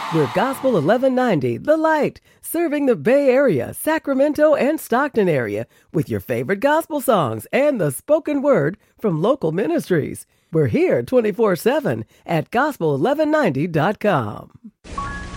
We're Gospel 1190, The Light, serving the Bay Area, Sacramento, and Stockton area with your favorite gospel songs and the spoken word from local ministries. We're here 24/7 at gospel1190.com.